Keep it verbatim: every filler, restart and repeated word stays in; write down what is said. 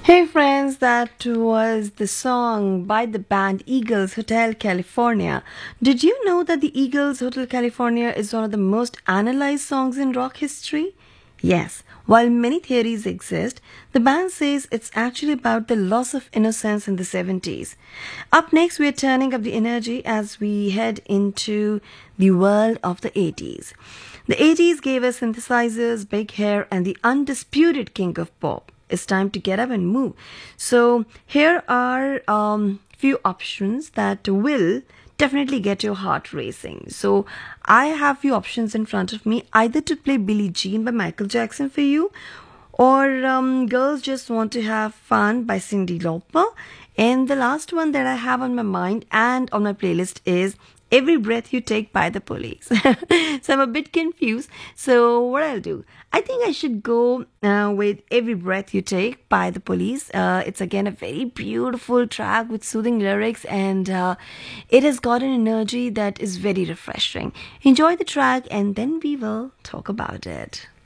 Hey friends, that was the song by the band Eagles Hotel California. Did you know that the Eagles Hotel California is one of the most analyzed songs in rock history? Yes, while many theories exist, the band says it's actually about the loss of innocence in the seventies. Up next, we are turning up the energy as we head into the world of the eighties. The eighties gave us synthesizers, big hair, and the undisputed king of pop. It's time to get up and move. So here are um few options that will definitely get your heart racing. So I have few options in front of me, either to play Billie Jean by Michael Jackson for you, or um, Girls Just Want to Have Fun by Cyndi Lauper. And the last one that I have on my mind and on my playlist is Every Breath You Take by the Police. So I'm a bit confused. So what I'll do, I think I should go uh, with Every Breath You Take by the Police. Uh, it's again a very beautiful track with soothing lyrics, and uh, it has got an energy that is very refreshing. Enjoy the track and then we will talk about it.